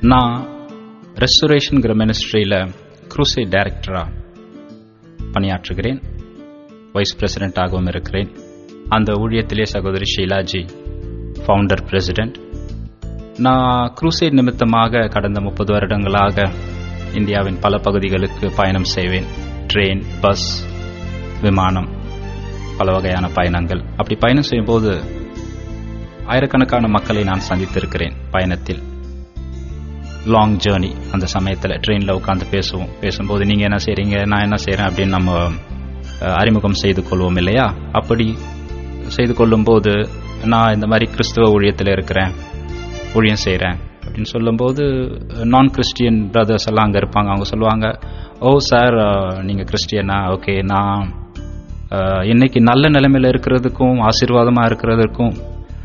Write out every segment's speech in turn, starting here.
நான் ரெஸ்டோரேஷன்கிற மினிஸ்ட்ரியில் க்ரூசைட் டைரக்டராக பணியாற்றுகிறேன். வைஸ் பிரசிடென்ட்டாகவும் இருக்கிறேன். அந்த ஊழியத்திலே சகோதரி ஷீலாஜி ஃபவுண்டர் பிரசிடென்ட். நான் க்ரூசைட் நிமித்தமாக கடந்த 30 வருடங்களாக இந்தியாவின் பல பகுதிகளுக்கு பயணம் செய்வேன். ட்ரெயின், பஸ், விமானம், பல வகையான பயணங்கள். அப்படி பயணம் செய்யும்போது ஆயிரக்கணக்கான மக்களை நான் சந்தித்திருக்கிறேன். பயணத்தில் லாங் ஜேர்னி, அந்த சமயத்தில் ட்ரெயினில் உட்காந்து பேசும்போது நீங்கள் என்ன செய்கிறீங்க, நான் என்ன செய்கிறேன் அப்படின்னு நம்ம அறிமுகம் செய்து கொள்வோம் இல்லையா? அப்படி செய்து கொள்ளும்போது நான் இந்த மாதிரி கிறிஸ்துவ ஊழியத்தில் இருக்கிறேன், ஊழியம் செய்கிறேன் அப்படின்னு சொல்லும்போது நான் கிறிஸ்டியன் பிரதர்ஸ் எல்லாம் அங்கே இருப்பாங்க. அவங்க சொல்லுவாங்க, ஓ சார் நீங்கள் கிறிஸ்டியனா, ஓகே. நான் இன்னைக்கு நல்ல நிலைமையில் இருக்கிறதுக்கும் ஆசீர்வாதமாக இருக்கிறதுக்கும்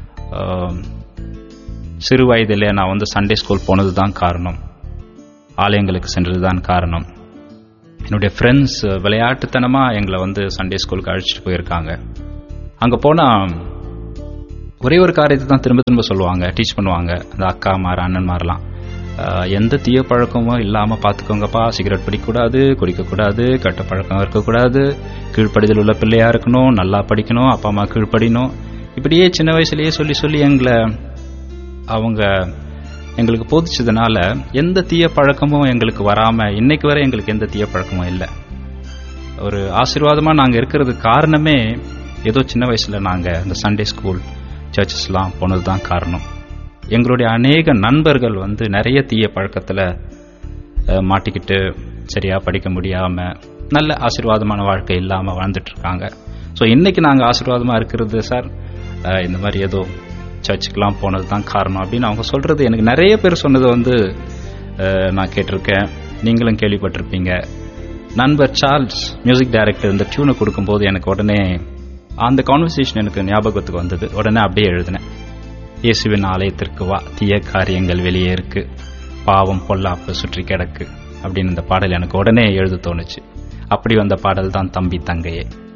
சிறு வயதிலே நான் சண்டே ஸ்கூல் போனது தான் காரணம், ஆலயங்களுக்கு சென்றது தான் காரணம். என்னுடைய ஃப்ரெண்ட்ஸ் விளையாட்டுத்தனமாக எங்களை சண்டே ஸ்கூலுக்கு அழைச்சிட்டு போயிருக்காங்க. அங்கே போனால் ஒரே ஒரு காரியத்தை தான் திரும்ப திரும்ப சொல்லுவாங்க, டீச் பண்ணுவாங்க. அந்த அக்காமார் அண்ணன்மாரெலாம், எந்த தீய பழக்கமும் இல்லாமல் பார்த்துக்கோங்கப்பா. சிகரெட் பிடிக்கக்கூடாது, குடிக்கக்கூடாது, கெட்ட பழக்கம் இருக்கக்கூடாது, கீழ்ப்படிதல் உள்ள பிள்ளையாக இருக்கணும், நல்லா படிக்கணும், அப்பா அம்மா கீழ்ப்படினோம். இப்படியே சின்ன வயசுலேயே சொல்லி சொல்லி அவங்க எங்களுக்கு போதிச்சதுனால எந்த தீய பழக்கமும் எங்களுக்கு வராமல் இன்னைக்கு வரை எங்களுக்கு எந்த தீய பழக்கமும் இல்லை. ஒரு ஆசீர்வாதமாக நாங்கள் இருக்கிறதுக்கு காரணமே ஏதோ சின்ன வயசில் நாங்கள் இந்த சண்டே ஸ்கூல் சர்ச்சஸ்லாம் போனது தான் காரணம். எங்களுடைய அநேக நண்பர்கள் நிறைய தீய பழக்கத்தில் மாட்டிக்கிட்டு சரியாக படிக்க முடியாமல் நல்ல ஆசீர்வாதமான வாழ்க்கை இல்லாமல் வாழ்ந்துட்டுருக்காங்க. ஸோ இன்றைக்கி நாங்கள் ஆசீர்வாதமாக இருக்கிறது சார் இந்த மாதிரி ஏதோ சர்ச்சுக்கெலாம் போனது தான் காரணம் அப்படின்னு அவங்க சொல்கிறது. எனக்கு நிறைய பேர் சொன்னது நான் கேட்டிருக்கேன், நீங்களும் கேள்விப்பட்டிருப்பீங்க. நண்பர் சார்ல்ஸ் மியூசிக் டைரக்டர் இந்த டியூனை கொடுக்கும்போது எனக்கு உடனே அந்த கான்வர்சேஷன் எனக்கு ஞாபகத்துக்கு வந்தது. உடனே அப்படியே எழுதினேன், இயேசுவின் ஆலயத்திற்கு வா, தீய காரியங்கள் வெளியே இருக்கு, பாவம் பொல்லாப்பு சுற்றி கிடக்கு அப்படின்னு இந்த பாடல் எனக்கு உடனே எழுத தோணுச்சு. அப்படி வந்த பாடல் தான் தம்பி தங்கையே.